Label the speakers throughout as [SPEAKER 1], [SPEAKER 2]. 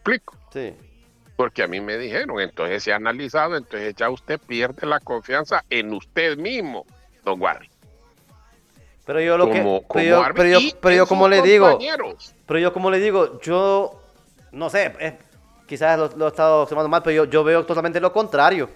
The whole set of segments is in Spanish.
[SPEAKER 1] explico?
[SPEAKER 2] Sí.
[SPEAKER 1] Porque a mí me dijeron, entonces se ha analizado, entonces ya usted pierde la confianza en usted mismo, don Warri.
[SPEAKER 2] Pero yo lo
[SPEAKER 1] Como
[SPEAKER 2] que, pero yo como le digo, yo no sé, quizás lo he estado observando mal, pero yo veo totalmente lo contrario.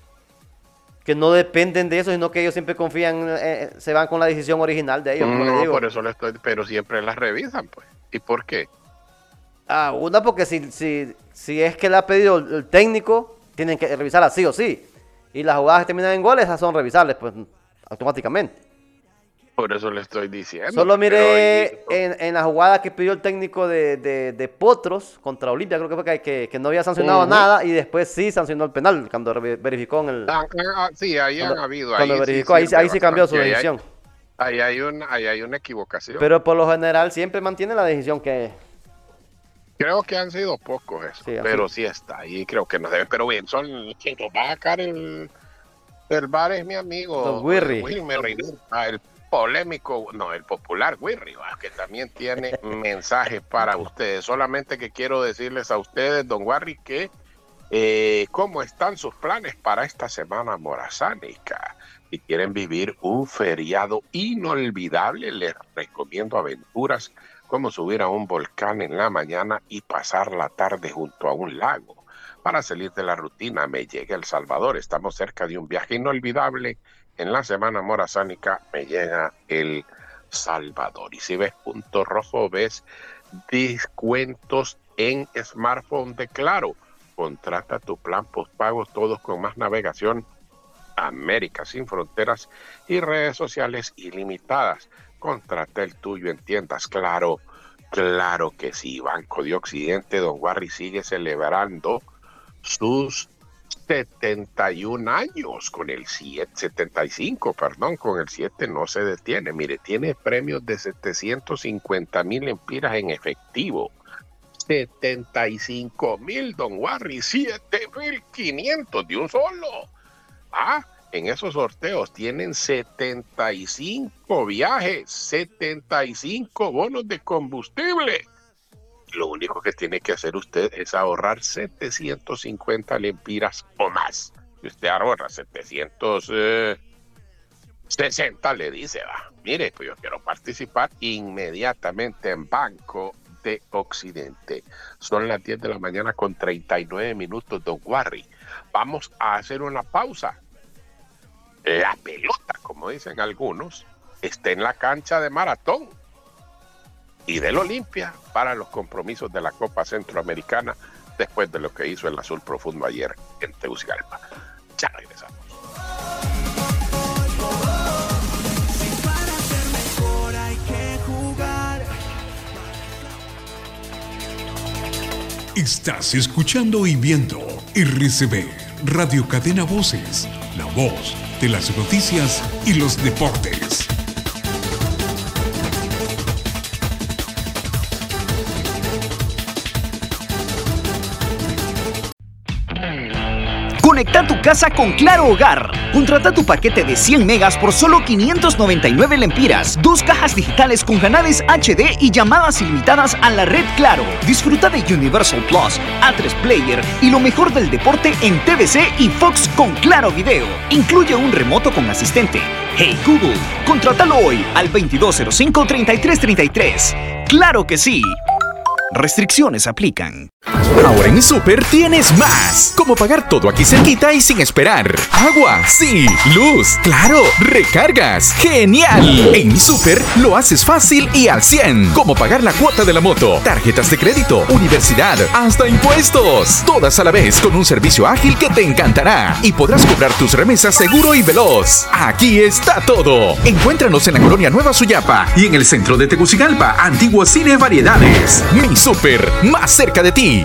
[SPEAKER 2] Que no dependen de eso, sino que ellos siempre confían, se van con la decisión original de ellos, como le
[SPEAKER 1] No,
[SPEAKER 2] digo.
[SPEAKER 1] por eso pero siempre las revisan, pues. ¿Y por qué?
[SPEAKER 2] Una, porque si es que le ha pedido el técnico, tienen que revisarla sí o sí. Y las jugadas que terminan en goles, esas son revisables, pues, automáticamente.
[SPEAKER 1] Por eso le estoy diciendo.
[SPEAKER 2] Solo miré en la jugada que pidió el técnico de Potros contra Olimpia, creo que fue que no había sancionado nada y después sí sancionó el penal cuando verificó en el...
[SPEAKER 1] Sí, ahí han habido.
[SPEAKER 2] Cuando verificó, ahí sí cambió su decisión.
[SPEAKER 1] Ahí hay una equivocación.
[SPEAKER 2] Pero por lo general siempre mantiene la decisión que...
[SPEAKER 1] Creo que han sido pocos eso, sí, pero sí está ahí, creo que no debe. Pero bien, quien nos va a sacar el bar es mi amigo
[SPEAKER 2] Don Wirri.
[SPEAKER 1] Wilmer Reynoso, el polémico, no, el popular Wirri, que también tiene mensajes para ustedes. Solamente que quiero decirles a ustedes, don Warri, que cómo están sus planes para esta semana morazánica. Si quieren vivir un feriado inolvidable, les recomiendo aventuras como subir a un volcán en la mañana y pasar la tarde junto a un lago. Para salir de la rutina, me llega El Salvador. Estamos cerca de un viaje inolvidable. En la semana morazánica me llega El Salvador. Y si ves punto rojo, ves descuentos en smartphone de Claro. Contrata tu plan postpago, todos con más navegación, América sin fronteras y redes sociales ilimitadas. Contrata el tuyo en tiendas Claro. Claro que sí. Banco de Occidente, don Warri sigue celebrando sus 71 años con el 75, perdón, con el 7 no se detiene. Mire, tiene premios de 750,000 lempiras en efectivo. 75,000, don Warri, 7,500 de un solo. En esos sorteos tienen 75 viajes, 75 bonos de combustible. Lo único que tiene que hacer usted es ahorrar 750 lempiras o más. Si usted ahorra 760, le dice, mire, pues yo quiero participar inmediatamente en Banco de Occidente. Son las 10 de la mañana con 39 minutos, don Warri. Vamos a hacer una pausa. La pelota, como dicen algunos, está en la cancha de Maratón y del Olimpia para los compromisos de la Copa Centroamericana después de lo que hizo el Azul Profundo ayer en Tegucigalpa. Ya regresamos.
[SPEAKER 3] Estás escuchando y viendo RCB, Radio Cadena Voces, la voz de las noticias y los deportes.
[SPEAKER 4] Conecta tu casa con Claro Hogar. Contrata tu paquete de 100 megas por solo 599 lempiras. 2 cajas digitales con canales HD y llamadas ilimitadas a la red Claro. Disfruta de Universal Plus, A3 Player y lo mejor del deporte en TVC y Fox con Claro Video. Incluye un remoto con asistente. Hey Google, contrátalo hoy al 2205-3333. ¡Claro que sí! Restricciones aplican.
[SPEAKER 5] Ahora en mi súper tienes más. Como pagar todo aquí cerquita y sin esperar. Agua, sí. Luz, claro. Recargas, genial. En mi súper lo haces fácil y al 100. Como pagar la cuota de la moto, tarjetas de crédito, universidad, hasta impuestos. Todas a la vez con un servicio ágil que te encantará. Y podrás cobrar tus remesas seguro y veloz. Aquí está todo. Encuéntranos en la colonia Nueva Suyapa y en el centro de Tegucigalpa, antiguo Cine Variedades. Mi súper, más cerca de ti.